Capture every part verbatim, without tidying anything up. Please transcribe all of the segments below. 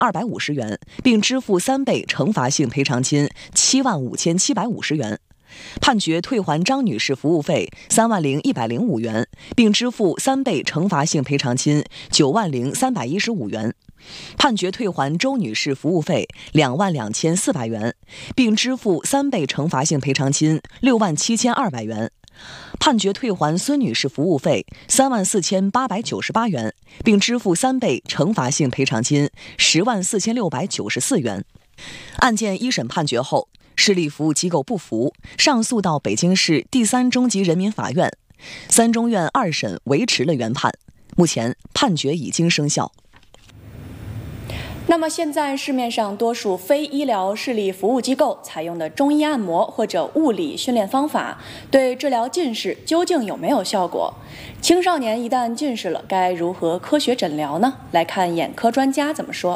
二百五十元，并支付三倍惩罚性赔偿金七万五千七百五十元。判决退还张女士服务费三万零一百零五元，并支付三倍惩罚性赔偿金九万零三百一十五元。判决退还周女士服务费两万两千四百元，并支付三倍惩罚性赔偿金六万七千二百元。判决退还孙女士服务费三万四千八百九十八元，并支付三倍惩罚性赔偿金十万四千六百九十四元。案件一审判决后，视力服务机构不服，上诉到北京市第三中级人民法院，三中院二审维持了原判。目前判决已经生效。 那么现在市面上多数非医疗视力服务机构采用的中医按摩或者物理训练方法，对治疗近视究竟有没有效果？青少年一旦近视了，该如何科学诊疗呢？来看眼科专家怎么说。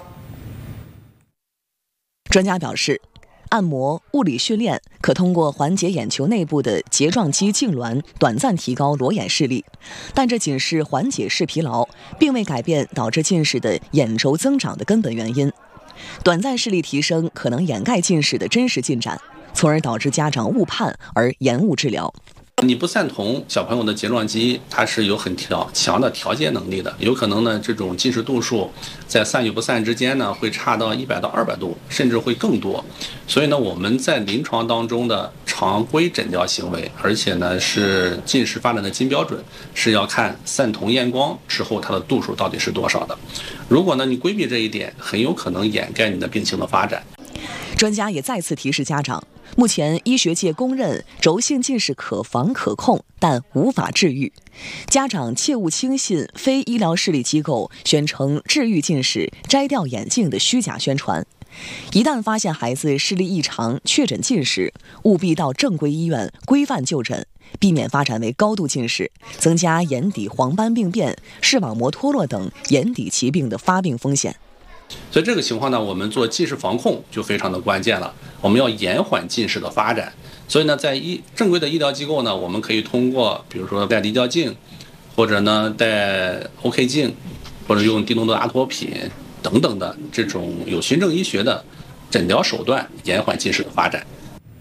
专家表示，按摩、物理训练可通过缓解眼球内部的睫状肌痉挛，短暂提高裸眼视力，但这仅是缓解视疲劳，并未改变导致近视的眼轴增长的根本原因。短暂视力提升可能掩盖近视的真实进展，从而导致家长误判而延误治疗。 你不散瞳，小朋友的睫状肌它是有很调强的调节能力的，有可能呢这种近视度数在散与不散之间呢会差到一百到二百度，甚至会更多。所以呢我们在临床当中的常规诊疗行为，而且呢是近视发展的金标准，是要看散瞳验光之后它的度数到底是多少的。如果呢你规避这一点，很有可能掩盖你的病情的发展。 专家也再次提示家长，目前医学界公认轴性近视可防可控，但无法治愈。家长切勿轻信非医疗视力机构宣称治愈近视、摘掉眼镜的虚假宣传。一旦发现孩子视力异常、确诊近视，务必到正规医院规范就诊，避免发展为高度近视，增加眼底黄斑病变、视网膜脱落等眼底疾病的发病风险。 所以这个情况呢，我们做近视防控就非常的关键了。我们要延缓近视的发展。所以呢，在医正规的医疗机构呢，我们可以通过比如说戴离焦镜，或者呢戴 O K 镜，或者用低浓度阿托品等等的这种有循证医学的诊疗手段，延缓近视的发展。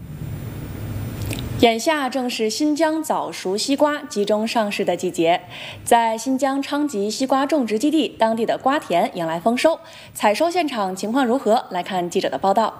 眼下正是新疆早熟西瓜集中上市的季节，在新疆昌吉西瓜种植基地，当地的瓜田迎来丰收。采收现场情况如何？来看记者的报道。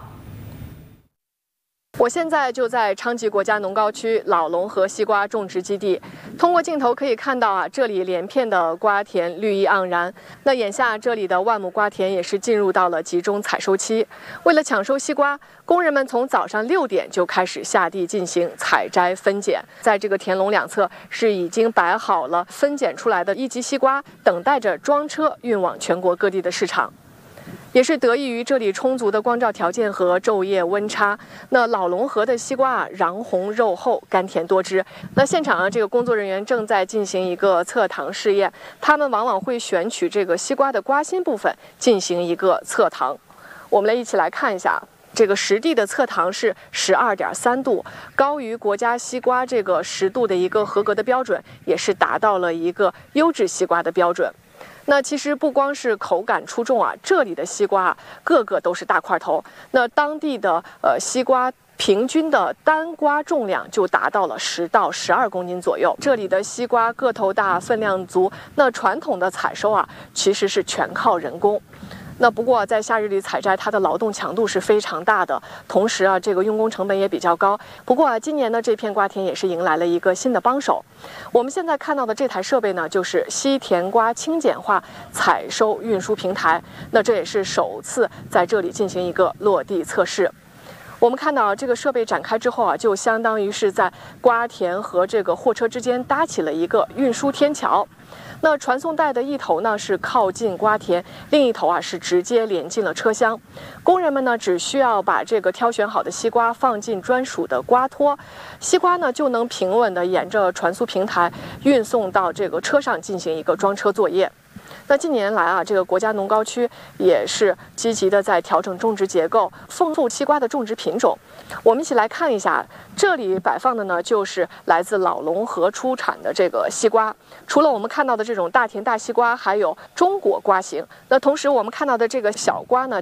我现在就在昌吉国家农高区老龙河西瓜种植基地，通过镜头可以看到啊，这里连片的瓜田绿意盎然。那眼下这里的万亩瓜田也是进入到了集中采收期。为了抢收西瓜，工人们从早上六点就开始下地进行采摘分拣。在这个田垄两侧是已经摆好了分拣出来的一级西瓜，等待着装车运往全国各地的市场。也是得益于这里充足的光照条件和昼夜温差，那老龙河的西瓜啊，瓤红肉厚，甘甜多汁。那现场啊，这个工作人员正在进行一个测糖试验，他们往往会选取这个西瓜的瓜心部分进行一个测糖。我们来一起来看一下，这个实地的测糖是十二点三度，高于国家西瓜这个十度的一个合格的标准，也是达到了一个优质西瓜的标准。那其实不光是口感出众啊，这里的西瓜啊，个个都是大块头。那当地的呃西瓜平均的单瓜重量就达到了十到十二公斤左右。这里的西瓜个头大，分量足。那传统的采收啊，其实是全靠人工。那不过在夏日里采摘，它的劳动强度是非常大的，同时啊，这个用工成本也比较高。不过啊，今年呢，这片瓜田也是迎来了一个新的帮手。我们现在看到的这台设备呢，就是西甜瓜轻简化采收运输平台。那这也是首次在这里进行一个落地测试。我们看到这个设备展开之后啊，就相当于是在瓜田和这个货车之间搭起了一个运输天桥。那传送带的一头呢是靠近瓜田，另一头啊是直接连进了车厢。工人们呢只需要把这个挑选好的西瓜放进专属的瓜托，西瓜呢就能平稳地沿着传输平台运送到这个车上进行一个装车作业。那近年来啊，这个国家农高区也是积极的在调整种植结构，丰富西瓜的种植品种。我们一起来看一下，这里摆放的呢就是来自老龙河出产的这个西瓜。除了我们看到的这种大甜大西瓜，还有中果瓜型。那同时我们看到的这个小瓜呢，